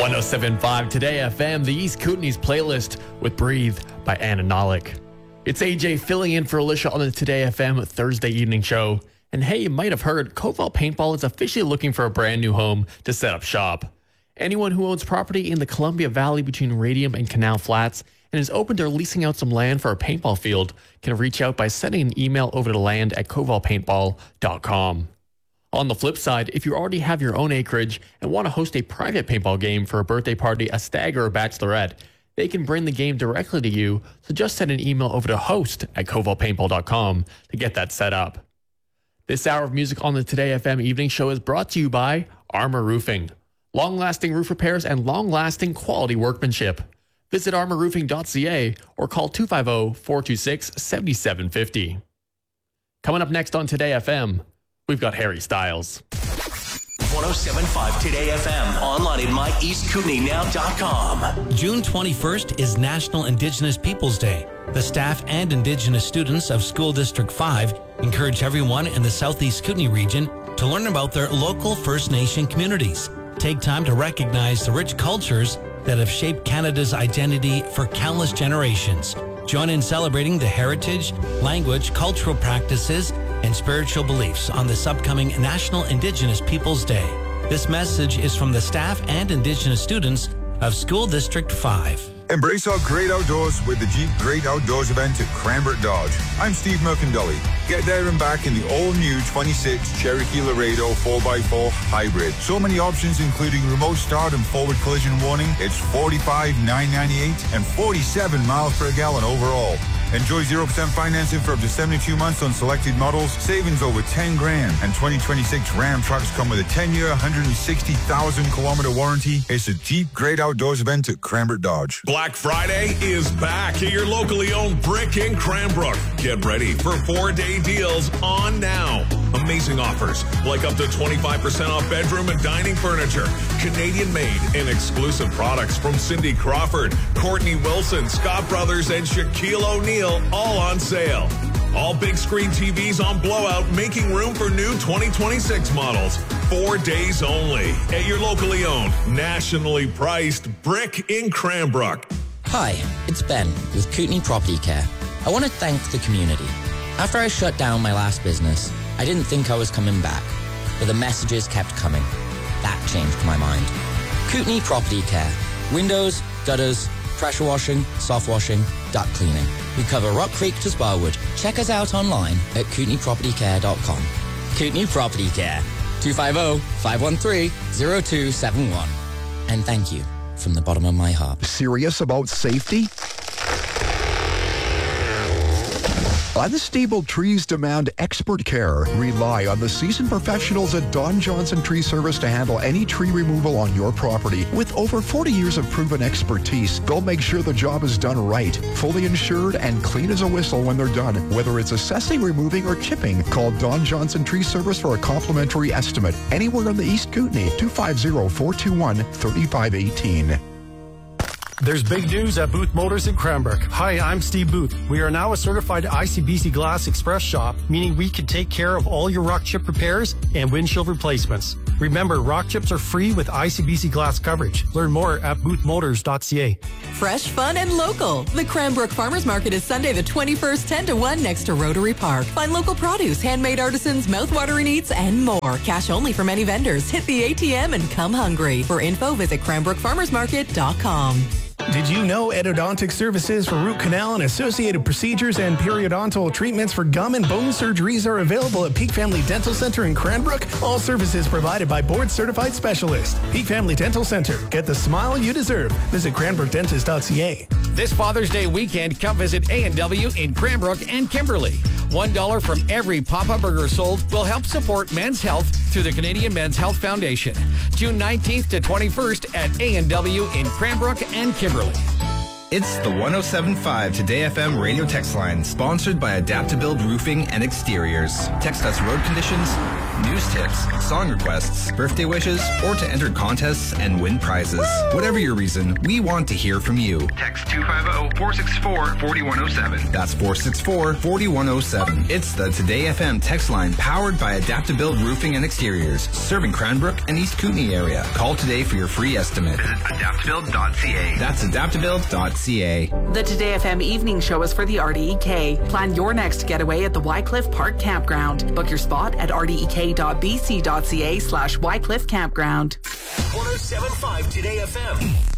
107.5 Today FM, the East Kootenays playlist with Breathe by Anna Nolik. It's AJ filling in for Alicia on the Today FM Thursday evening show. And hey, you might have heard, Koval Paintball is officially looking for a brand new home to set up shop. Anyone who owns property in the Columbia Valley between Radium and Canal Flats and is open to leasing out some land for a paintball field can reach out by sending an email over to land@kovalpaintball.com. On the flip side, if you already have your own acreage and want to host a private paintball game for a birthday party, a stag, or a bachelorette, they can bring the game directly to you, so just send an email over to host@kovalpaintball.com to get that set up. This hour of music on the Today FM evening show is brought to you by Armor Roofing. Long-lasting roof repairs and long-lasting quality workmanship. Visit armorroofing.ca or call 250-426-7750. Coming up next on Today FM, we've got Harry Styles. 107.5 Today FM, online at myeastkootenaynow.com. June 21st is National Indigenous Peoples Day. The staff and Indigenous students of School District 5 encourage everyone in the Southeast Kootenay region to learn about their local First Nation communities. Take time to recognize the rich cultures that have shaped Canada's identity for countless generations. Join in celebrating the heritage, language, cultural practices, and spiritual beliefs on this upcoming National Indigenous Peoples Day. This message is from the staff and Indigenous students of School District 5. Embrace our great outdoors with the Jeep Great Outdoors event at Cranbrook Dodge. I'm Steve Mercandulli. Get there and back in the all-new 26 Cherokee Laredo 4x4 Hybrid. So many options, including remote start and forward collision warning. It's $45,998 and 47 miles per gallon overall. Enjoy 0% financing for up to 72 months on selected models. Savings over 10 grand. And 2026 Ram trucks come with a 10-year, 160,000-kilometer warranty. It's a Jeep Great Outdoors event at Cranbrook Dodge. Black Friday is back at your locally owned Brick in Cranbrook. Get ready for 4-day deals on now. Amazing offers like up to 25% off bedroom and dining furniture, Canadian made and exclusive products from Cindy Crawford, Courtney Wilson, Scott Brothers, and Shaquille O'Neal, all on sale. All big screen TVs on blowout, making room for new 2026 models. 4 days only at your locally owned, nationally priced Brick in Cranbrook. Hi, it's Ben with Kootenay Property Care. I want to thank the community. After I shut down my last business, I didn't think I was coming back, but the messages kept coming. That changed my mind. Kootenay Property Care. Windows, gutters, pressure washing, soft washing, duct cleaning. We cover Rock Creek to Sparwood. Check us out online at KootenayPropertyCare.com. Kootenay Property Care. 250-513-0271. And thank you from the bottom of my heart. Serious about safety? Unstable trees demand expert care. Rely on the seasoned professionals at Don Johnson Tree Service to handle any tree removal on your property. With over 40 years of proven expertise, they'll make sure the job is done right, fully insured, and clean as a whistle when they're done. Whether it's assessing, removing, or chipping, call Don Johnson Tree Service for a complimentary estimate. Anywhere in the East Kootenay, 250-421-3518. There's big news at Booth Motors in Cranbrook. Hi, I'm Steve Booth. We are now a certified ICBC Glass Express shop, meaning we can take care of all your rock chip repairs and windshield replacements. Remember, rock chips are free with ICBC Glass coverage. Learn more at boothmotors.ca. Fresh, fun, and local. The Cranbrook Farmers Market is Sunday the 21st, 10 to 1 next to Rotary Park. Find local produce, handmade artisans, mouth-watering eats, and more. Cash only for many vendors. Hit the ATM and come hungry. For info, visit CranbrookFarmersMarket.com. Did you know endodontic services for root canal and associated procedures and periodontal treatments for gum and bone surgeries are available at Peak Family Dental Center in Cranbrook? All services provided by board-certified specialists. Peak Family Dental Center. Get the smile you deserve. Visit CranbrookDentist.ca. This Father's Day weekend, come visit A&W in Cranbrook and Kimberley. $1 from every Papa Burger sold will help support men's health through the Canadian Men's Health Foundation. June 19th to 21st at A&W in Cranbrook and Kimberley. It's the 107.5 Today FM radio text line, sponsored by Adaptabuild Roofing and Exteriors. Text us road conditions, news tips, song requests, birthday wishes, or to enter contests and win prizes. Whatever your reason, we want to hear from you. Text 250-464-4107. That's 464-4107. It's the Today FM text line powered by Adaptabuild Roofing and Exteriors, serving Cranbrook and East Kootenay area. Call today for your free estimate. Visit adaptabuild.ca. That's adaptabuild.ca. The Today FM evening show is for the RDEK. Plan your next getaway at the Wycliffe Park Campground. Book your spot at rdek.bc.ca/Wycliffe Campground. 107.5 Today FM.